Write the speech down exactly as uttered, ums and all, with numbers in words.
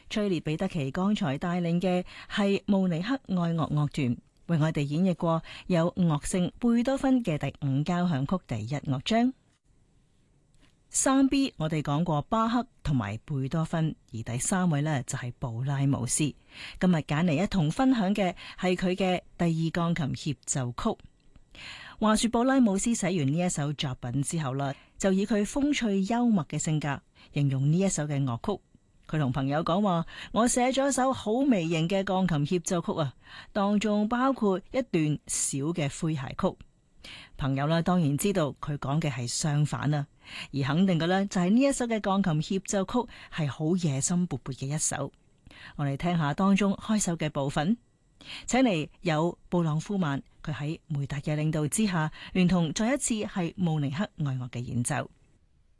崔列彼得奇剛才帶領嘅係慕尼黑愛樂樂團，為我哋演繹過有樂聖貝多芬嘅第五交響曲第一樂章。三 B 我哋講過巴赫同埋貝多芬，而第三位呢就係布拉姆斯。今日揀嚟一同分享嘅係佢嘅第二鋼琴協奏曲。話說布拉姆斯寫完呢一首作品之後啦，就以佢風趣幽默嘅性格形容呢一首嘅樂曲。佢同朋友講話：我寫咗一首好微型嘅鋼琴協奏曲啊，當中包括一段小嘅詼諧曲。朋友啦，當然知道佢講嘅係相反啦，而肯定嘅呢，就係呢一首嘅鋼琴協奏曲係好野心勃勃嘅一首。我哋聽下當中開首嘅部分，請嚟有布朗夫曼，佢喺梅達嘅領導之下，聯同再一次係慕尼黑愛樂嘅演奏。